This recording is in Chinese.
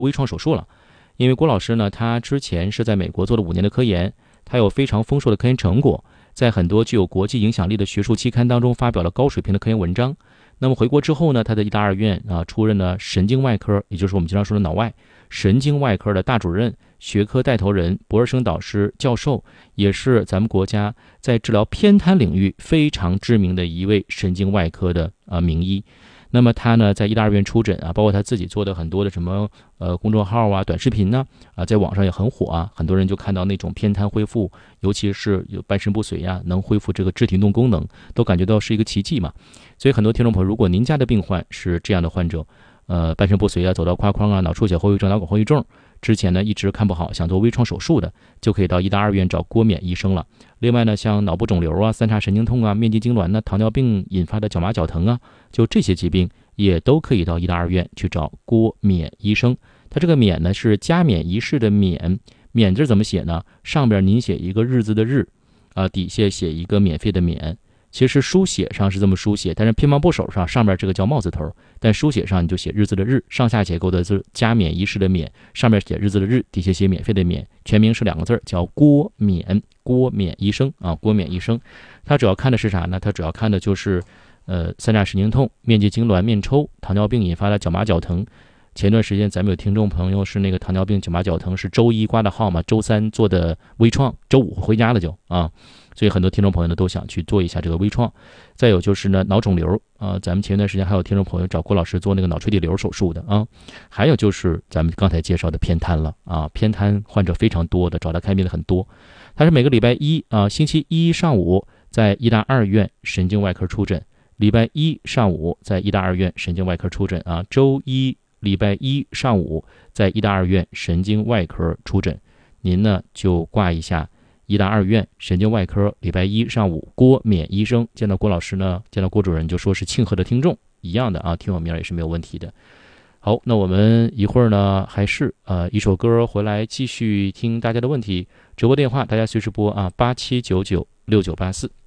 微创手术了。因为郭老师呢，他之前是在美国做了5年的科研，他有非常丰硕的科研成果，在很多具有国际影响力的学术期刊当中发表了高水平的科研文章。那么回国之后呢，他在医大二院出任了神经外科，也就是我们经常说的脑外神经外科的大主任、学科带头人、博士生导师、教授，也是咱们国家在治疗偏瘫领域非常知名的一位神经外科的名医。那么他呢，在医大二院出诊包括他自己做的很多的什么公众号短视频呢在网上也很火很多人就看到那种偏瘫恢复，尤其是有半身不遂能恢复这个肢体运动功能，都感觉到是一个奇迹嘛。所以很多听众朋友，如果您家的病患是这样的患者，半身不遂走到胯框脑出血后遗症、脑梗后遗症，之前呢一直看不好，想做微创手术的，就可以到医大二院找郭冕医生了。另外呢，像脑部肿瘤三叉神经痛面积痉挛糖尿病引发的脚麻脚疼就这些疾病也都可以到医大二院去找郭冕医生。他这个冕呢是加冕仪式的冕，冕字怎么写呢？上边您写一个日字的日底下写一个免费的免。其实书写上是这么书写，但是乒乓波手上面这个叫帽字头，但书写上你就写日字的日，上下结构的字加冕仪式的冕，上面写日字的日，底下写免费的免，全名是2个字，叫郭冕，郭冕医生郭冕医生。他主要看的是啥呢？他主要看的就是三叉神经痛、面积痉挛、面抽、糖尿病引发的脚麻脚疼。前段时间咱们有听众朋友是那个糖尿病脚麻脚疼是周1挂的号嘛，周3做的微创，周5回家了就所以很多听众朋友呢都想去做一下这个微创。再有就是呢脑肿瘤咱们前段时间还有听众朋友找郭老师做那个脑垂体瘤手术的还有就是咱们刚才介绍的偏瘫了偏瘫患者非常多的，找他看病的很多。他是每个礼拜一星期一上午在医大二院神经外科出诊，礼拜一上午在医大二院神经外科出诊周一礼拜一上午在医大二院神经外科出诊，您呢就挂一下医大二院神经外科礼拜一上午郭冕医生。见到郭老师呢，见到郭主任就说是庆贺的听众一样的听我名也是没有问题的。好，那我们一会儿呢还是一首歌回来继续听大家的问题。直播电话大家随时拨87996984。